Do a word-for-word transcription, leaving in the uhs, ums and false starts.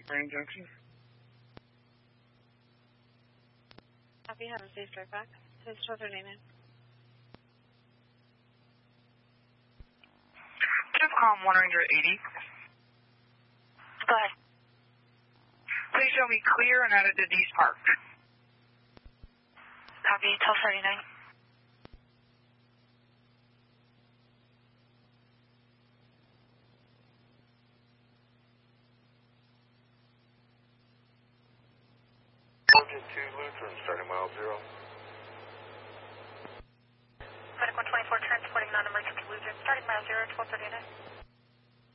Grand Junction. Copy, have a safe drive back. Says twelve thirty-nine. Defcom one eighty. Go ahead. Please show me clear and out of the East Park. Copy, twelve thirty-nine. Origin two Lutheran, starting mile zero.